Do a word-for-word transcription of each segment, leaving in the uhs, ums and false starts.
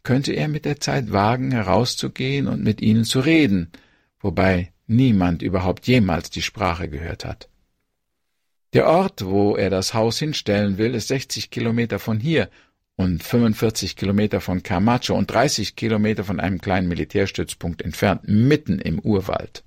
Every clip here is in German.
könnte er mit der Zeit wagen, herauszugehen und mit ihnen zu reden, wobei niemand überhaupt jemals die Sprache gehört hat. Der Ort, wo er das Haus hinstellen will, ist sechzig Kilometer von hier und fünfundvierzig Kilometer von Camacho und dreißig Kilometer von einem kleinen Militärstützpunkt entfernt, mitten im Urwald.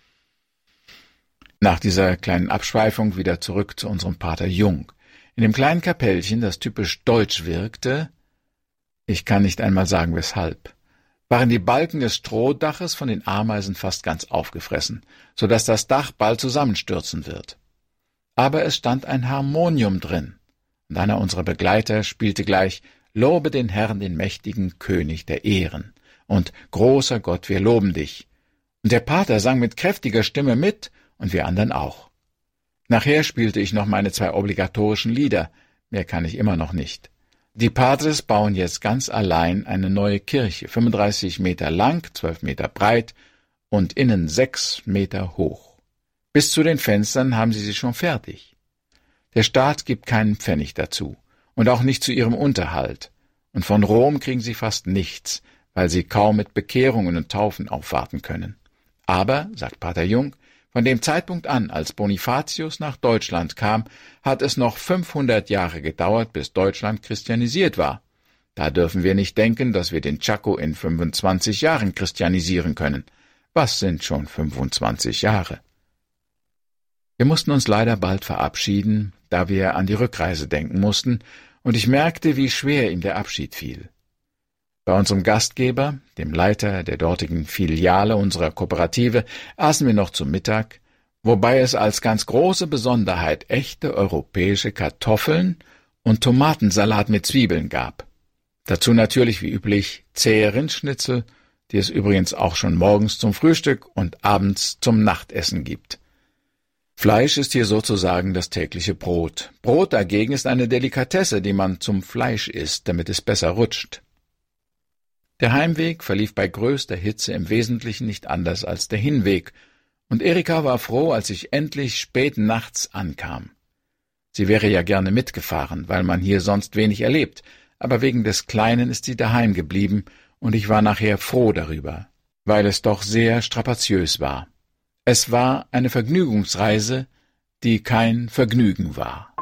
Nach dieser kleinen Abschweifung wieder zurück zu unserem Pater Jung. In dem kleinen Kapellchen, das typisch deutsch wirkte, ich kann nicht einmal sagen weshalb, waren die Balken des Strohdaches von den Ameisen fast ganz aufgefressen, so dass das Dach bald zusammenstürzen wird. Aber es stand ein Harmonium drin, und einer unserer Begleiter spielte gleich »Lobe den Herrn, den mächtigen König der Ehren« und »Großer Gott, wir loben dich«. Und der Pater sang mit kräftiger Stimme mit, und wir anderen auch. Nachher spielte ich noch meine zwei obligatorischen Lieder, mehr kann ich immer noch nicht. Die Padres bauen jetzt ganz allein eine neue Kirche, fünfunddreißig Meter lang, zwölf Meter breit und innen sechs Meter hoch. Bis zu den Fenstern haben sie sie schon fertig. Der Staat gibt keinen Pfennig dazu und auch nicht zu ihrem Unterhalt. Und von Rom kriegen sie fast nichts, weil sie kaum mit Bekehrungen und Taufen aufwarten können. Aber, sagt Pater Jung, von dem Zeitpunkt an, als Bonifatius nach Deutschland kam, hat es noch fünfhundert Jahre gedauert, bis Deutschland christianisiert war. Da dürfen wir nicht denken, dass wir den Chaco in fünfundzwanzig Jahren christianisieren können. Was sind schon fünfundzwanzig Jahre? Wir mussten uns leider bald verabschieden, da wir an die Rückreise denken mussten, und ich merkte, wie schwer ihm der Abschied fiel. Bei unserem Gastgeber, dem Leiter der dortigen Filiale unserer Kooperative, aßen wir noch zu Mittag, wobei es als ganz große Besonderheit echte europäische Kartoffeln und Tomatensalat mit Zwiebeln gab. Dazu natürlich wie üblich zähe Rindschnitzel, die es übrigens auch schon morgens zum Frühstück und abends zum Nachtessen gibt. Fleisch ist hier sozusagen das tägliche Brot. Brot dagegen ist eine Delikatesse, die man zum Fleisch isst, damit es besser rutscht. Der Heimweg verlief bei größter Hitze im Wesentlichen nicht anders als der Hinweg, und Erika war froh, als ich endlich spät nachts ankam. Sie wäre ja gerne mitgefahren, weil man hier sonst wenig erlebt, aber wegen des Kleinen ist sie daheim geblieben, und ich war nachher froh darüber, weil es doch sehr strapaziös war. Es war eine Vergnügungsreise, die kein Vergnügen war.